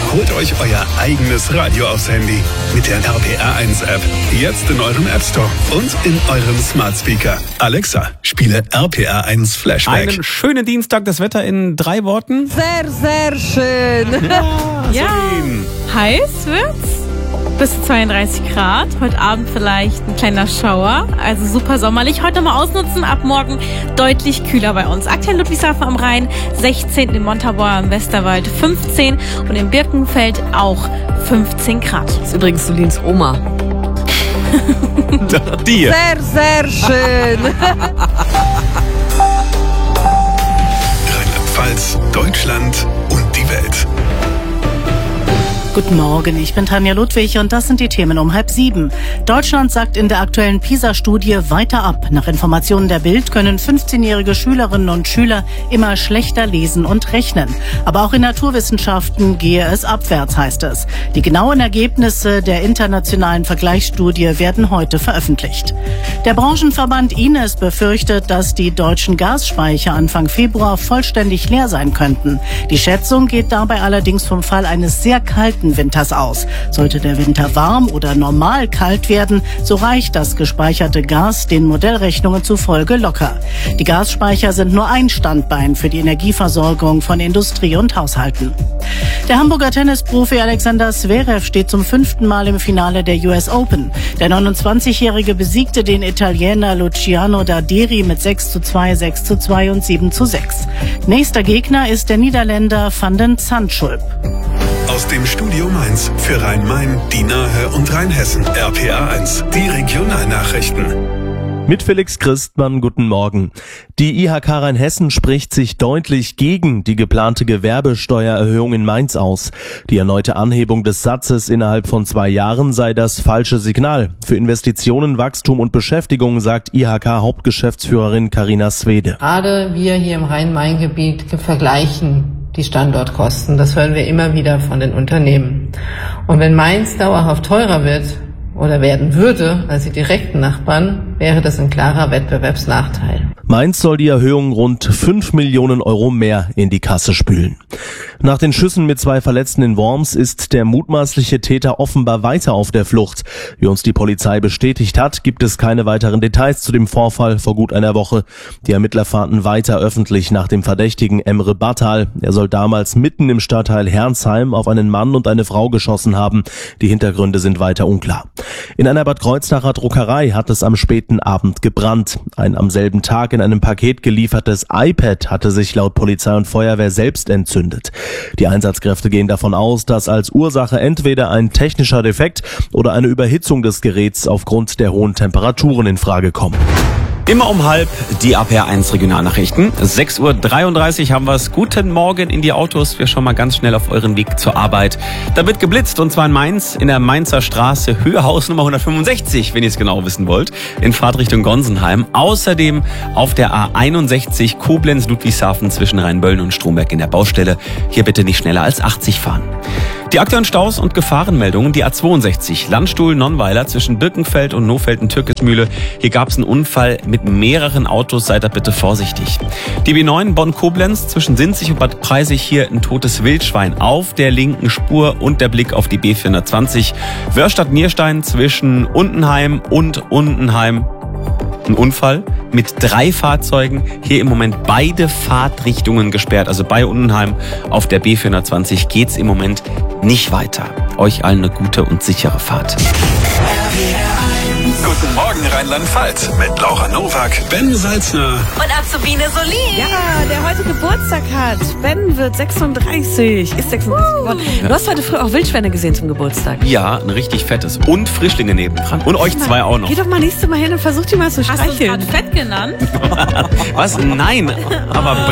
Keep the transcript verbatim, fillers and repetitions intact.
Holt euch euer eigenes Radio aufs Handy mit der R P R eins App. Jetzt in eurem App Store und in eurem Smart Speaker. Alexa, spiele R P R eins Flashback. Einen schönen Dienstag, das Wetter in drei Worten. Sehr, sehr schön. Ja, Ja, heiß wird's. Bis zu zweiunddreißig Grad. Heute Abend vielleicht ein kleiner Schauer. Also super sommerlich. Heute mal ausnutzen. Ab morgen deutlich kühler bei uns. Aktuell Ludwigshafen am Rhein sechzehn, in Montabaur im Westerwald fünfzehn und in Birkenfeld auch fünfzehn Grad. Das ist übrigens Solins Oma. Dir. Sehr, sehr schön. Rheinland-Pfalz, Deutschland und die Welt. Guten Morgen, ich bin Tanja Ludwig und das sind die Themen um halb sieben. Deutschland sackt in der aktuellen PISA-Studie weiter ab. Nach Informationen der Bild können fünfzehnjährige Schülerinnen und Schüler immer schlechter lesen und rechnen. Aber auch in Naturwissenschaften gehe es abwärts, heißt es. Die genauen Ergebnisse der internationalen Vergleichsstudie werden heute veröffentlicht. Der Branchenverband Ines befürchtet, dass die deutschen Gasspeicher Anfang Februar vollständig leer sein könnten. Die Schätzung geht dabei allerdings vom Fall eines sehr kalten Winters aus. Sollte der Winter warm oder normal kalt werden, so reicht das gespeicherte Gas den Modellrechnungen zufolge locker. Die Gasspeicher sind nur ein Standbein für die Energieversorgung von Industrie und Haushalten. Der Hamburger Tennisprofi Alexander Zverev steht zum fünften Mal im Finale der U S Open. Der neunundzwanzigjährige besiegte den Italiener Luciano Darderi mit sechs zu zwei, sechs zu zwei und sieben zu sechs. Nächster Gegner ist der Niederländer Van den Zandschulp. Aus dem Studio Mainz für Rhein-Main, die Nahe und Rheinhessen. R P R eins, die Regionalnachrichten. Mit Felix Christmann, guten Morgen. Die I H K Rheinhessen spricht sich deutlich gegen die geplante Gewerbesteuererhöhung in Mainz aus. Die erneute Anhebung des Satzes innerhalb von zwei Jahren sei das falsche Signal. Für Investitionen, Wachstum und Beschäftigung, sagt I H K-Hauptgeschäftsführerin Carina Swede. Gerade wir hier im Rhein-Main-Gebiet vergleichen die Standortkosten. Das hören wir immer wieder von den Unternehmen. Und wenn Mainz dauerhaft teurer wird oder werden würde als die direkten Nachbarn, wäre das ein klarer Wettbewerbsnachteil. Mainz soll die Erhöhung rund fünf Millionen Euro mehr in die Kasse spülen. Nach den Schüssen mit zwei Verletzten in Worms ist der mutmaßliche Täter offenbar weiter auf der Flucht. Wie uns die Polizei bestätigt hat, gibt es keine weiteren Details zu dem Vorfall vor gut einer Woche. Die Ermittler fahnden weiter öffentlich nach dem Verdächtigen Emre Batal. Er soll damals mitten im Stadtteil Herrnsheim auf einen Mann und eine Frau geschossen haben. Die Hintergründe sind weiter unklar. In einer Bad Kreuznacher Druckerei hat es am späten Abend gebrannt. Ein am selben Tag in einem Paket geliefertes iPad hatte sich laut Polizei und Feuerwehr selbst entzündet. Die Einsatzkräfte gehen davon aus, dass als Ursache entweder ein technischer Defekt oder eine Überhitzung des Geräts aufgrund der hohen Temperaturen in Frage kommen. Immer um halb die R P R eins Regionalnachrichten. sechs Uhr dreiunddreißig haben wir es. Guten Morgen in die Autos. Wir schauen mal ganz schnell auf euren Weg zur Arbeit. Da wird geblitzt und zwar in Mainz in der Mainzer Straße, Höhe Hausnummer hundertfünfundsechzig, wenn ihr es genau wissen wollt, in Fahrtrichtung Gonsenheim. Außerdem auf der A einundsechzig Koblenz-Ludwigshafen zwischen Rheinböllen und Stromberg in der Baustelle. Hier bitte nicht schneller als achtzig fahren. Die aktuellen Staus und Gefahrenmeldungen, die A zweiundsechzig, Landstuhl-Nonnweiler zwischen Birkenfeld und Nofelden-Türkismühle. Hier gab es einen Unfall mit mehreren Autos, seid da bitte vorsichtig. Die B neun Bonn-Koblenz zwischen Sinzig und Bad Preisig, hier ein totes Wildschwein auf der linken Spur und der Blick auf die B vierhundertzwanzig. Wörstadt-Nierstein zwischen Untenheim und Untenheim. Ein Unfall mit drei Fahrzeugen. Hier im Moment beide Fahrtrichtungen gesperrt. Also bei Untenheim auf der B vierhundertzwanzig geht's im Moment nicht weiter. Euch allen eine gute und sichere Fahrt. Guten Morgen Rheinland-Pfalz mit Laura Nowak, Ben Salzner Und Azubine Solin. Ja, der heute Geburtstag hat. Ben wird sechsunddreißig. Ist sechsunddreißig geworden. Du hast heute früh auch Wildschweine gesehen zum Geburtstag. Ja, ein richtig fettes. Und Frischlinge nebendran. Und euch zwei auch noch. Geh doch mal nächstes Mal hin und versuch die mal zu Hast du uns streicheln. gerade fett genannt? Was? Nein. Aber